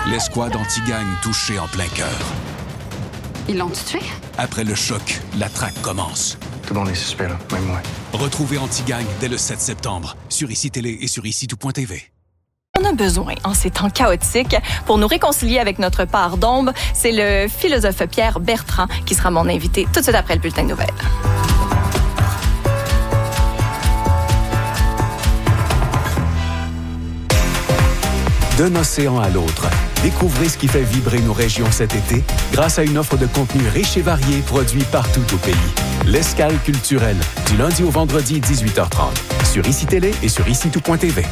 L'escouade anti-gang touchée en plein cœur. Ils l'ont tué? Après le choc, la traque commence. Tout le monde est suspect, là, même moi. Retrouvez Anti-Gang dès le 7 septembre sur ICI Télé et sur ICI-tout.tv. On a besoin, en ces temps chaotiques, pour nous réconcilier avec notre part d'ombre. C'est le philosophe Pierre Bertrand qui sera mon invité tout de suite après le bulletin de nouvelles. D'un océan à l'autre, découvrez ce qui fait vibrer nos régions cet été grâce à une offre de contenu riche et varié produit partout au pays. L'escale culturelle, du lundi au vendredi 18h30, sur ICI Télé et sur ICI-tout.tv.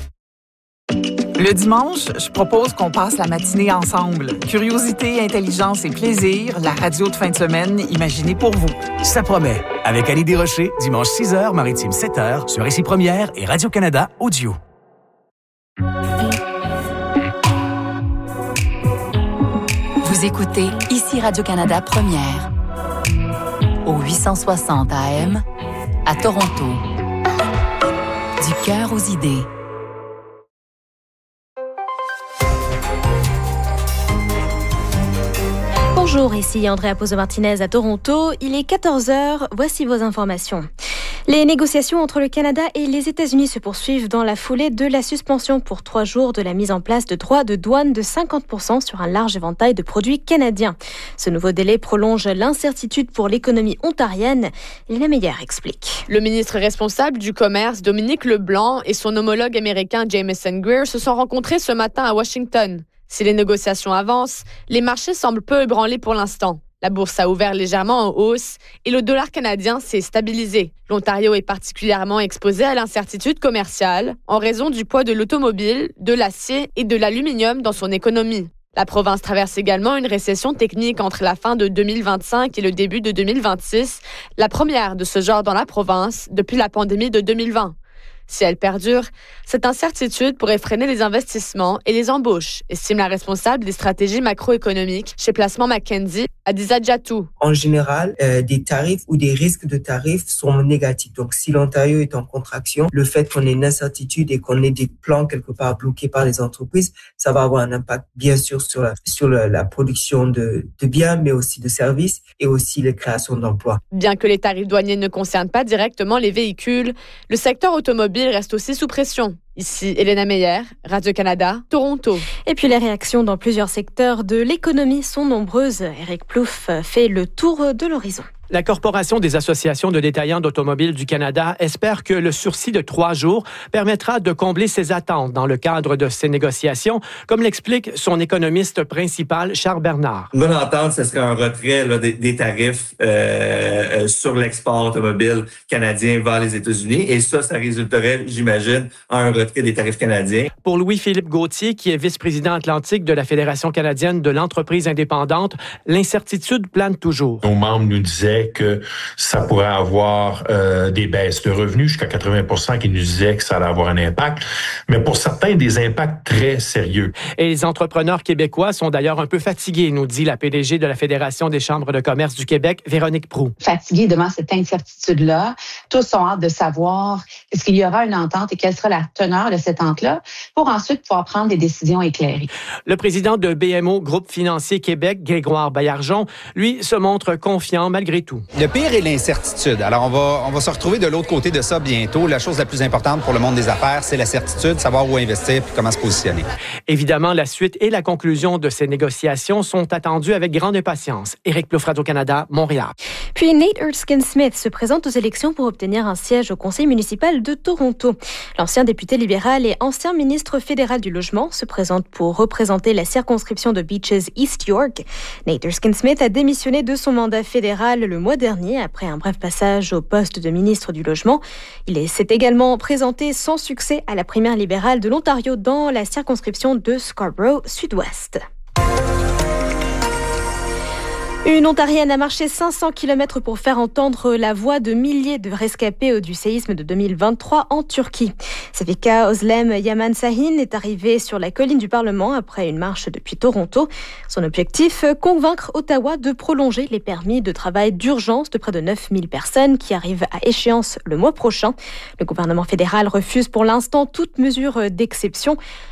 Le dimanche, je propose qu'on passe la matinée ensemble. Curiosité, intelligence et plaisir, la radio de fin de semaine imaginée pour vous. Ça promet. Avec Annie Desrochers, dimanche 6h, Maritime 7h, sur ICI Première et Radio-Canada Audio. Vous écoutez ici Radio-Canada Première, au 860 AM, à Toronto. Du cœur aux idées. Bonjour, ici Andrea Pozzo-Martinez à Toronto. Il est 14h, voici vos informations. Les négociations entre le Canada et les États-Unis se poursuivent dans la foulée de la suspension pour 3 jours de la mise en place de droits de douane de 50% sur un large éventail de produits canadiens. Ce nouveau délai prolonge l'incertitude pour l'économie ontarienne. Lina Meyer explique. Le ministre responsable du commerce, Dominique Leblanc, et son homologue américain Jameson Greer se sont rencontrés ce matin à Washington. Si les négociations avancent, les marchés semblent peu ébranlés pour l'instant. La bourse a ouvert légèrement en hausse et le dollar canadien s'est stabilisé. L'Ontario est particulièrement exposé à l'incertitude commerciale en raison du poids de l'automobile, de l'acier et de l'aluminium dans son économie. La province traverse également une récession technique entre la fin de 2025 et le début de 2026, la première de ce genre dans la province depuis la pandémie de 2020. Si elle perdure, cette incertitude pourrait freiner les investissements et les embauches, estime la responsable des stratégies macroéconomiques chez Placement Mackenzie, Adiza Djatou. En général, des tarifs ou des risques de tarifs sont négatifs. Donc, si l'Ontario est en contraction, le fait qu'on ait une incertitude et qu'on ait des plans quelque part bloqués par les entreprises, ça va avoir un impact, bien sûr, sur la production de biens, mais aussi de services et aussi les créations d'emplois. Bien que les tarifs douaniers ne concernent pas directement les véhicules, le secteur automobile reste aussi sous pression. Ici, Elena Meyer, Radio-Canada, Toronto. Et puis les réactions dans plusieurs secteurs de l'économie sont nombreuses. Éric Plouffe fait le tour de l'horizon. La Corporation des associations de détaillants d'automobiles du Canada espère que le sursis de 3 jours permettra de combler ses attentes dans le cadre de ces négociations, comme l'explique son économiste principal, Charles Bernard. Une bonne entente, ce serait un retrait des tarifs sur l'export automobile canadien vers les États-Unis. Et ça résulterait, j'imagine, à un retrait des tarifs canadiens. Pour Louis-Philippe Gauthier, qui est vice-président atlantique de la Fédération canadienne de l'entreprise indépendante, l'incertitude plane toujours. Nos membres nous disaient que ça pourrait avoir des baisses de revenus, jusqu'à 80% qui nous disaient que ça allait avoir un impact, mais pour certains, des impacts très sérieux. Et les entrepreneurs québécois sont d'ailleurs un peu fatigués, nous dit la PDG de la Fédération des chambres de commerce du Québec, Véronique Proulx. Fatigués devant cette incertitude-là. Tous ont hâte de savoir est-ce qu'il y aura une entente et quelle sera la teneur de cette entente-là pour ensuite pouvoir prendre des décisions éclairées. Le président de BMO Groupe Financier Québec, Grégoire Baillargeon, lui, se montre confiant malgré tout. Le pire est l'incertitude. Alors, on va se retrouver de l'autre côté de ça bientôt. La chose la plus importante pour le monde des affaires, c'est la certitude, savoir où investir puis comment se positionner. Évidemment, la suite et la conclusion de ces négociations sont attendues avec grande impatience. Éric Plouffe, Radio-Canada, Montréal. Puis Nate Erskine-Smith se présente aux élections pour obtenir un siège au conseil municipal de Toronto. L'ancien député libéral et ancien ministre fédéral du logement se présente pour représenter la circonscription de Beaches East York. Nate Erskine-Smith a démissionné de son mandat fédéral le mois dernier après un bref passage au poste de ministre du Logement. Il s'est également présenté sans succès à la primaire libérale de l'Ontario dans la circonscription de Scarborough Sud-Ouest. Une Ontarienne a marché 500 km pour faire entendre la voix de milliers de rescapés du séisme de 2023 en Turquie. Sefika Özlem Yaman Sahin est arrivée sur la colline du Parlement après une marche depuis Toronto. Son objectif, convaincre Ottawa de prolonger les permis de travail d'urgence de près de 9000 personnes qui arrivent à échéance le mois prochain. Le gouvernement fédéral refuse pour l'instant toute mesure d'exception.